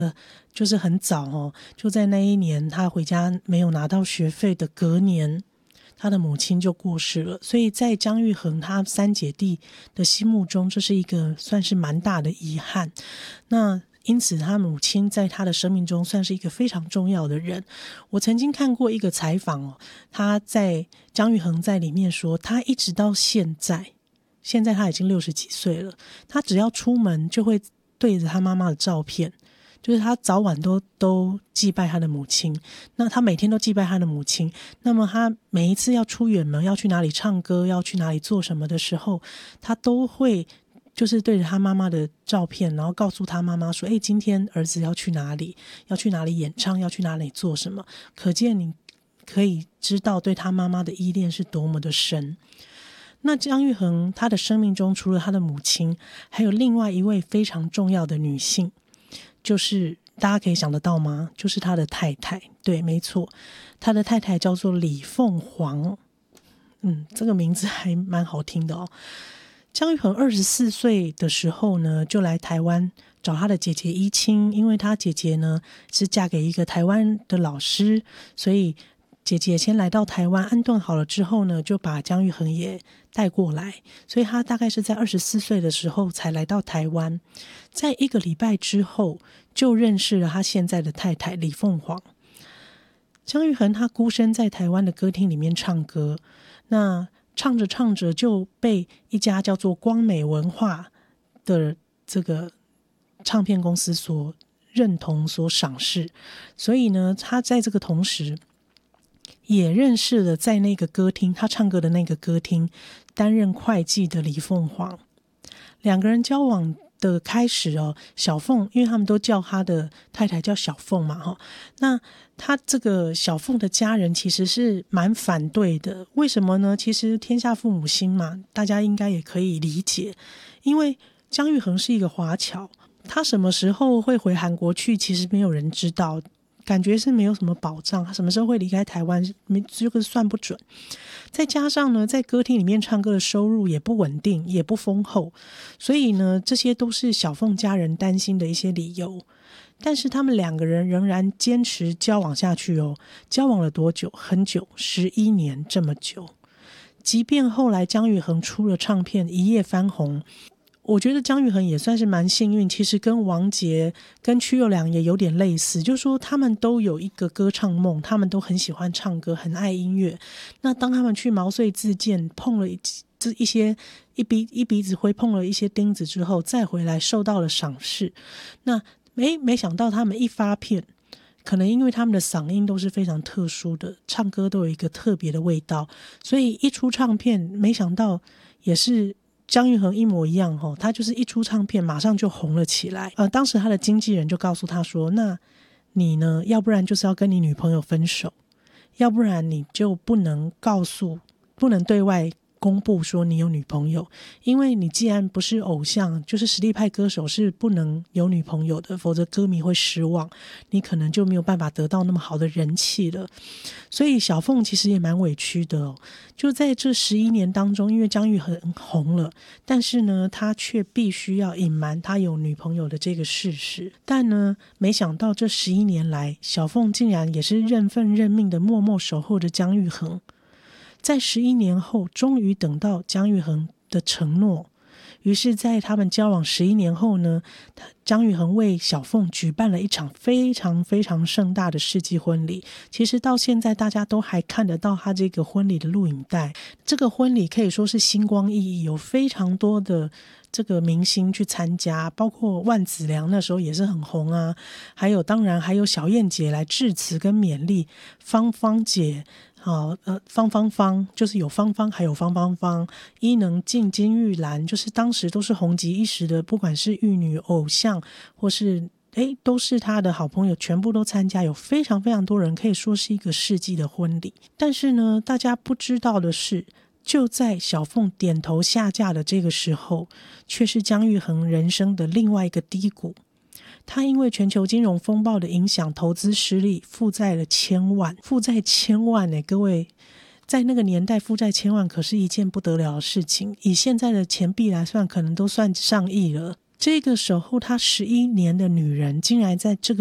就是很早哦，就在那一年他回家没有拿到学费的隔年，他的母亲就过世了。所以在姜育恒他三姐弟的心目中，这是一个算是蛮大的遗憾。那因此他母亲在他的生命中算是一个非常重要的人。我曾经看过一个采访哦，姜育恒在里面说，他一直到现在他已经60几岁了，他只要出门就会对着他妈妈的照片，就是他早晚都祭拜他的母亲，那他每天都祭拜他的母亲，那么他每一次要出远门，要去哪里唱歌，要去哪里做什么的时候，他都会就是对着他妈妈的照片，然后告诉他妈妈说，今天儿子要去哪里，要去哪里演唱，要去哪里做什么，可见你可以知道对他妈妈的依恋是多么的深。那姜育恒他的生命中除了他的母亲，还有另外一位非常重要的女性，就是大家可以想得到吗？就是他的太太。对，没错，他的太太叫做李凤凰。这个名字还蛮好听的哦。姜育恒24岁的时候呢，就来台湾找他的姐姐依亲，因为他姐姐呢是嫁给一个台湾的老师，所以姐姐先来到台湾安顿好了之后呢，就把姜育恒也带过来，所以他大概是在24岁的时候才来到台湾。在1个礼拜之后就认识了他现在的太太李凤凰。姜育恒他孤身在台湾的歌厅里面唱歌，那唱着唱着就被一家叫做光美文化的这个唱片公司所认同所赏识，所以呢他在这个同时也认识了在那个歌厅他唱歌的那个歌厅担任会计的李凤凰。两个人交往的开始哦，小凤因为他们都叫他的太太叫小凤嘛，那他这个小凤的家人其实是蛮反对的。为什么呢？其实天下父母心嘛，大家应该也可以理解。因为姜育恒是一个华侨，他什么时候会回韩国去其实没有人知道，感觉是没有什么保障，他什么时候会离开台湾这个算不准。再加上呢，在歌厅里面唱歌的收入也不稳定也不丰厚，所以呢这些都是小凤家人担心的一些理由。但是他们两个人仍然坚持交往下去哦，交往了多久？很久，11年这么久。即便后来姜育恒出了唱片一夜翻红，我觉得姜育恒也算是蛮幸运，其实跟王杰跟曲友良也有点类似，就是说他们都有一个歌唱梦，他们都很喜欢唱歌，很爱音乐。那当他们去毛遂自荐，碰了一鼻子灰，碰了一些钉子之后，再回来受到了赏识。那没想到他们一发片，可能因为他们的嗓音都是非常特殊的，唱歌都有一个特别的味道，所以一出唱片，没想到也是姜育恒一模一样哦，他就是一出唱片马上就红了起来。当时他的经纪人就告诉他说，那你呢，要不然就是要跟你女朋友分手，要不然你就不能对外公布说你有女朋友，因为你既然不是偶像，就是实力派歌手，是不能有女朋友的，否则歌迷会失望，你可能就没有办法得到那么好的人气了。所以小凤其实也蛮委屈的哦，就在这11年当中，因为姜育恒红了，但是呢他却必须要隐瞒他有女朋友的这个事实。但呢没想到这11年来，小凤竟然也是认份认命的默默守候着姜育恒。在11年后终于等到姜育恒的承诺，于是在他们交往11年后呢，姜育恒为小凤举办了一场非常非常盛大的世纪婚礼。其实到现在大家都还看得到他这个婚礼的录影带，这个婚礼可以说是星光熠熠，有非常多的这个明星去参加，包括万梓良那时候也是很红啊，当然还有小燕姐来致辞跟勉励，芳芳姐方就是有芳芳还有方，伊能静、金玉兰，就是当时都是红极一时的，不管是玉女偶像或是都是他的好朋友，全部都参加，有非常非常多人，可以说是一个世纪的婚礼。但是呢大家不知道的是，就在小凤点头下嫁的这个时候，却是姜育恒人生的另外一个低谷。他因为全球金融风暴的影响，投资失利，负债千万各位，在那个年代负债千万可是一件不得了的事情，以现在的钱币来算，可能都算上亿了。 这个守候他11年的女人，竟然在这个